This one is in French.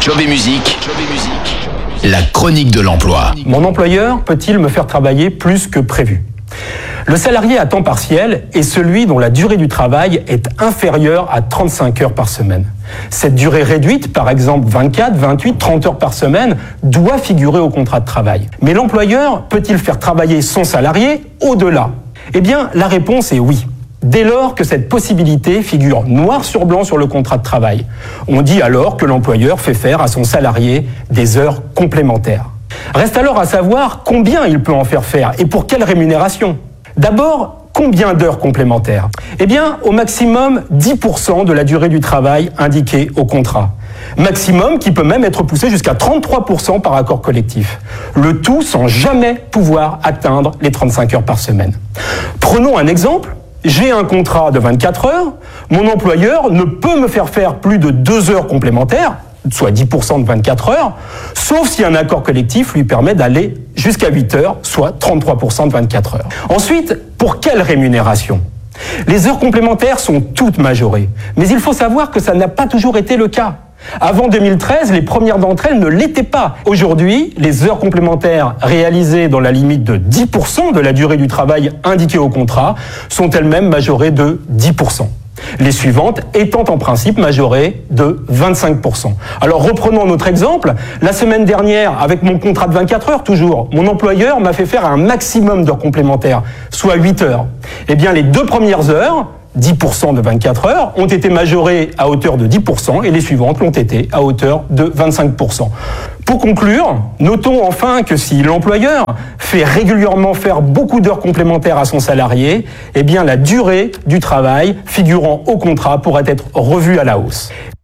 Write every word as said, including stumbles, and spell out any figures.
Job et musique, la chronique de l'emploi. Mon employeur peut-il me faire travailler plus que prévu ? Le salarié à temps partiel est celui dont la durée du travail est inférieure à trente-cinq heures par semaine. Cette durée réduite, par exemple vingt-quatre, vingt-huit, trente heures par semaine, doit figurer au contrat de travail. Mais l'employeur peut-il faire travailler son salarié au-delà ? Eh bien, la réponse est oui. Dès lors que cette possibilité figure noir sur blanc sur le contrat de travail. On dit alors que l'employeur fait faire à son salarié des heures complémentaires. Reste alors à savoir combien il peut en faire faire et pour quelle rémunération. D'abord, combien d'heures complémentaires ? Eh bien, au maximum dix pour cent de la durée du travail indiquée au contrat. Maximum qui peut même être poussé jusqu'à trente-trois pour cent par accord collectif. Le tout sans jamais pouvoir atteindre les trente-cinq heures par semaine. Prenons un exemple. J'ai un contrat de vingt-quatre heures, mon employeur ne peut me faire faire plus de deux heures complémentaires, soit dix pour cent de vingt-quatre heures, sauf si un accord collectif lui permet d'aller jusqu'à huit heures, soit trente-trois pour cent de vingt-quatre heures. Ensuite, pour quelle rémunération ? Les heures complémentaires sont toutes majorées, mais il faut savoir que ça n'a pas toujours été le cas. Avant deux mille treize, les premières d'entre elles ne l'étaient pas. Aujourd'hui, les heures complémentaires réalisées dans la limite de dix pour cent de la durée du travail indiquée au contrat sont elles-mêmes majorées de dix pour cent. Les suivantes étant en principe majorées de vingt-cinq pour cent. Alors reprenons notre exemple. La semaine dernière, avec mon contrat de vingt-quatre heures toujours, mon employeur m'a fait faire un maximum d'heures complémentaires, soit huit heures. Eh bien, les deux premières heures, dix pour cent de vingt-quatre heures, ont été majorées à hauteur de dix pour cent et les suivantes l'ont été à hauteur de vingt-cinq pour cent. Pour conclure, notons enfin que si l'employeur fait régulièrement faire beaucoup d'heures complémentaires à son salarié, eh bien la durée du travail figurant au contrat pourrait être revue à la hausse.